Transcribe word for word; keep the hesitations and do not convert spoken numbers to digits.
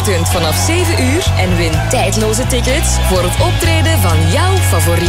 ochtend vanaf zeven uur en win tijdloze tickets voor het optreden van jouw favoriete